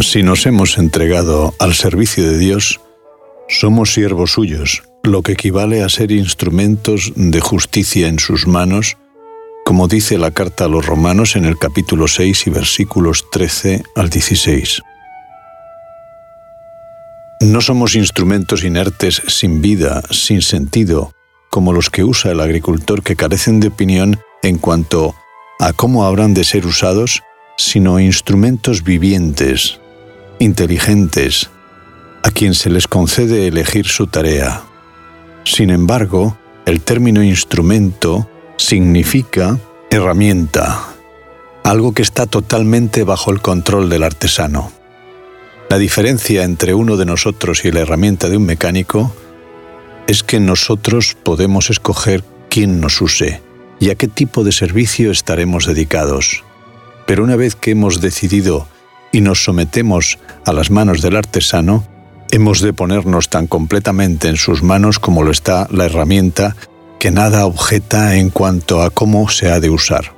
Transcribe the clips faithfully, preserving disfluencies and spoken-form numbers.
Si nos hemos entregado al servicio de Dios, somos siervos suyos, lo que equivale a ser instrumentos de justicia en sus manos, como dice la carta a los Romanos en el capítulo seis y versículos trece al dieciséis. No somos instrumentos inertes sin vida, sin sentido, como los que usa el agricultor, que carecen de opinión en cuanto a cómo habrán de ser usados, sino instrumentos vivientes, inteligentes, a quien se les concede elegir su tarea. Sin embargo, el término instrumento significa herramienta, algo que está totalmente bajo el control del artesano. La diferencia entre uno de nosotros y la herramienta de un mecánico es que nosotros podemos escoger quién nos use y a qué tipo de servicio estaremos dedicados. Pero una vez que hemos decidido y nos sometemos a las manos del artesano, hemos de ponernos tan completamente en sus manos como lo está la herramienta, que nada objeta en cuanto a cómo se ha de usar.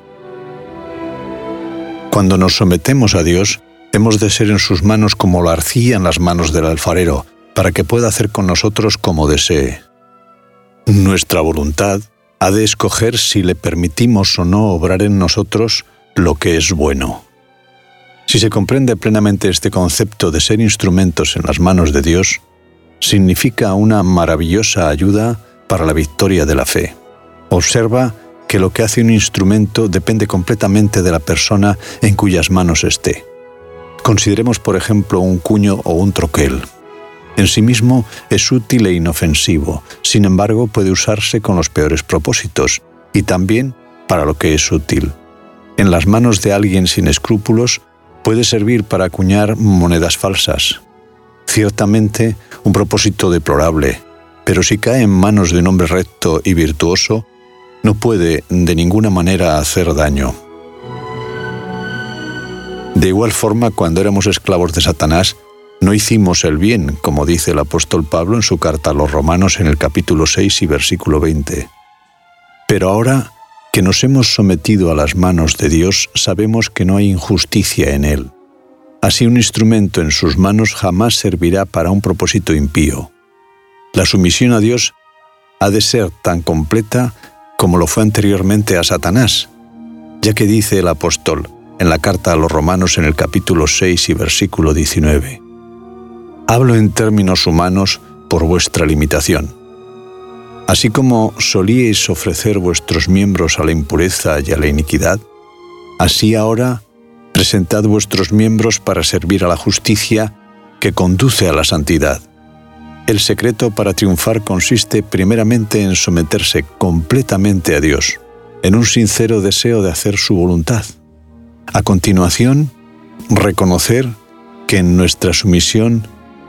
Cuando nos sometemos a Dios, hemos de ser en sus manos como la arcilla en las manos del alfarero, para que pueda hacer con nosotros como desee. Nuestra voluntad ha de escoger si le permitimos o no obrar en nosotros lo que es bueno. Si se comprende plenamente este concepto de ser instrumentos en las manos de Dios, significa una maravillosa ayuda para la victoria de la fe. Observa que lo que hace un instrumento depende completamente de la persona en cuyas manos esté. Consideremos, por ejemplo, un cuño o un troquel. En sí mismo es útil e inofensivo, sin embargo puede usarse con los peores propósitos, y también para lo que es útil. En las manos de alguien sin escrúpulos puede servir para acuñar monedas falsas. Ciertamente, un propósito deplorable, pero si cae en manos de un hombre recto y virtuoso, no puede de ninguna manera hacer daño. De igual forma, cuando éramos esclavos de Satanás, no hicimos el bien, como dice el apóstol Pablo en su carta a los Romanos en el capítulo seis y versículo veinte. Pero ahora que nos hemos sometido a las manos de Dios, sabemos que no hay injusticia en Él. Así, un instrumento en sus manos jamás servirá para un propósito impío. La sumisión a Dios ha de ser tan completa como lo fue anteriormente a Satanás, ya que dice el apóstol en la carta a los Romanos en el capítulo seis y versículo diecinueve. Hablo en términos humanos por vuestra limitación. Así como solíais ofrecer vuestros miembros a la impureza y a la iniquidad, así ahora presentad vuestros miembros para servir a la justicia que conduce a la santidad. El secreto para triunfar consiste primeramente en someterse completamente a Dios, en un sincero deseo de hacer su voluntad. A continuación, reconocer que en nuestra sumisión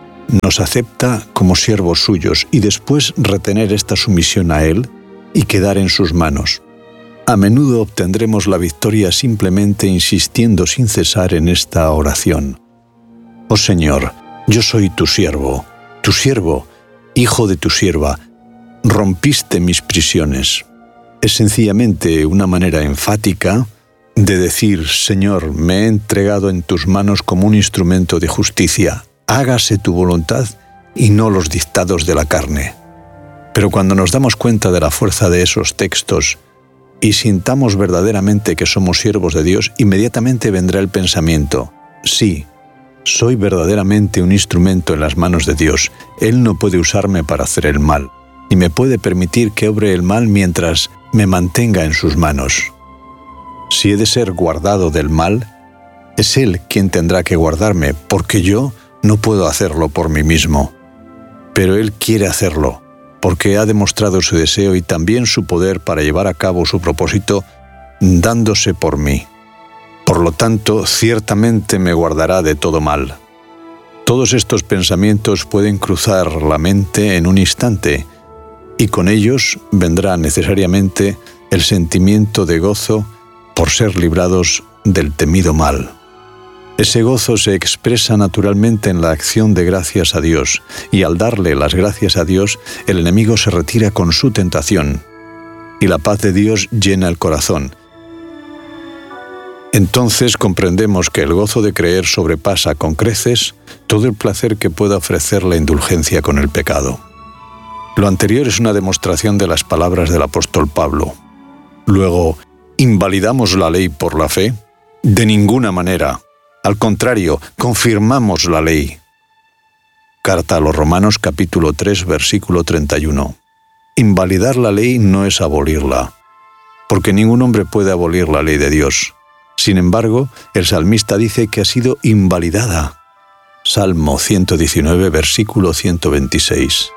nos acepta como siervos suyos y después retener esta sumisión a Él y quedar en sus manos. A menudo obtendremos la victoria simplemente insistiendo sin cesar en esta oración. Oh Señor, yo soy tu siervo, tu siervo, hijo de tu sierva, rompiste mis prisiones. Es sencillamente una manera enfática de decir: Señor, me he entregado en tus manos como un instrumento de justicia. Hágase tu voluntad y no los dictados de la carne. Pero cuando nos damos cuenta de la fuerza de esos textos y sintamos verdaderamente que somos siervos de Dios, inmediatamente vendrá el pensamiento: sí, soy verdaderamente un instrumento en las manos de Dios. Él no puede usarme para hacer el mal, y me puede permitir que obre el mal mientras me mantenga en sus manos. Si he de ser guardado del mal, es Él quien tendrá que guardarme, porque yo no puedo hacerlo por mí mismo. Pero Él quiere hacerlo, porque ha demostrado su deseo y también su poder para llevar a cabo su propósito, dándose por mí. Por lo tanto, ciertamente me guardará de todo mal. Todos estos pensamientos pueden cruzar la mente en un instante, y con ellos vendrá necesariamente el sentimiento de gozo por ser librados del temido mal. Ese gozo se expresa naturalmente en la acción de gracias a Dios, y al darle las gracias a Dios, el enemigo se retira con su tentación, y la paz de Dios llena el corazón. Entonces comprendemos que el gozo de creer sobrepasa con creces todo el placer que pueda ofrecer la indulgencia con el pecado. Lo anterior es una demostración de las palabras del apóstol Pablo. Luego, ¿invalidamos la ley por la fe? De ninguna manera. Al contrario, confirmamos la ley. Carta a los Romanos capítulo tres, versículo treinta y uno. Invalidar la ley no es abolirla, porque ningún hombre puede abolir la ley de Dios. Sin embargo, el salmista dice que ha sido invalidada. Salmo ciento diecinueve, versículo ciento veintiséis.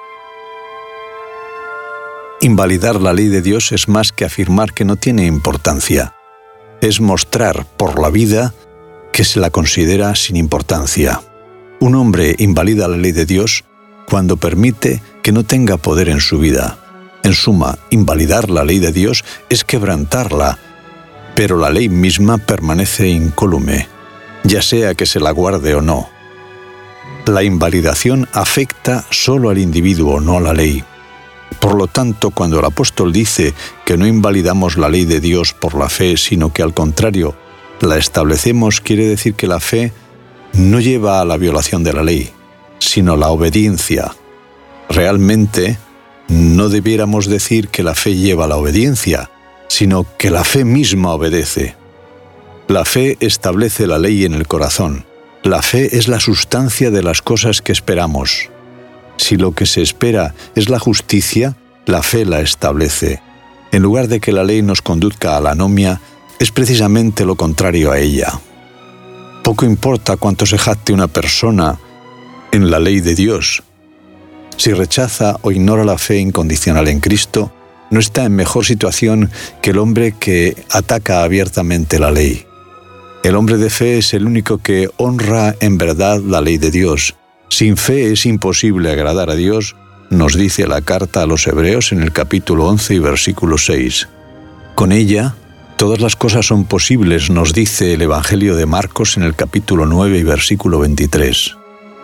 Invalidar la ley de Dios es más que afirmar que no tiene importancia. Es mostrar por la vida que se la considera sin importancia. Un hombre invalida la ley de Dios cuando permite que no tenga poder en su vida. En suma, invalidar la ley de Dios es quebrantarla, pero la ley misma permanece incólume, ya sea que se la guarde o no. La invalidación afecta solo al individuo, no a la ley. Por lo tanto, cuando el apóstol dice que no invalidamos la ley de Dios por la fe, sino que al contrario, la establecemos, quiere decir que la fe no lleva a la violación de la ley, sino a la obediencia. Realmente, no debiéramos decir que la fe lleva a la obediencia, sino que la fe misma obedece. La fe establece la ley en el corazón. La fe es la sustancia de las cosas que esperamos. Si lo que se espera es la justicia, la fe la establece. En lugar de que la ley nos conduzca a la anomia, es precisamente lo contrario a ella. Poco importa cuánto se jacte una persona en la ley de Dios. Si rechaza o ignora la fe incondicional en Cristo, no está en mejor situación que el hombre que ataca abiertamente la ley. El hombre de fe es el único que honra en verdad la ley de Dios. Sin fe es imposible agradar a Dios, nos dice la carta a los Hebreos en el capítulo once y versículo seis. Con ella, todas las cosas son posibles, nos dice el Evangelio de Marcos en el capítulo nueve y versículo veintitrés.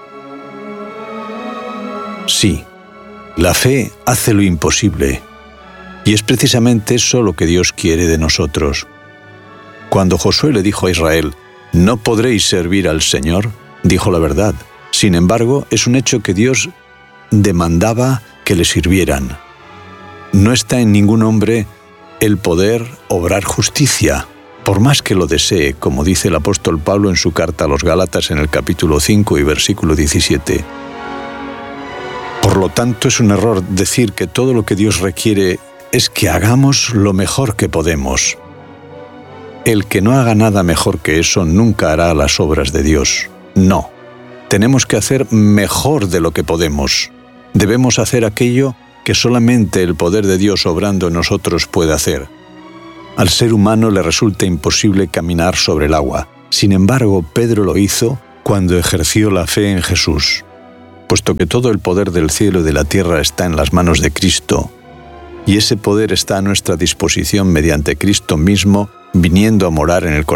Sí, la fe hace lo imposible, y es precisamente eso lo que Dios quiere de nosotros. Cuando Josué le dijo a Israel, «No podréis servir al Señor», dijo la verdad. Sin embargo, es un hecho que Dios demandaba que le sirvieran. No está en ningún hombre el poder obrar justicia, por más que lo desee, como dice el apóstol Pablo en su carta a los Gálatas en el capítulo cinco y versículo diecisiete. Por lo tanto, es un error decir que todo lo que Dios requiere es que hagamos lo mejor que podemos. El que no haga nada mejor que eso nunca hará las obras de Dios. No. Tenemos que hacer mejor de lo que podemos. Debemos hacer aquello que solamente el poder de Dios obrando en nosotros puede hacer. Al ser humano le resulta imposible caminar sobre el agua. Sin embargo, Pedro lo hizo cuando ejerció la fe en Jesús. Puesto que todo el poder del cielo y de la tierra está en las manos de Cristo, y ese poder está a nuestra disposición mediante Cristo mismo, viniendo a morar en el corazón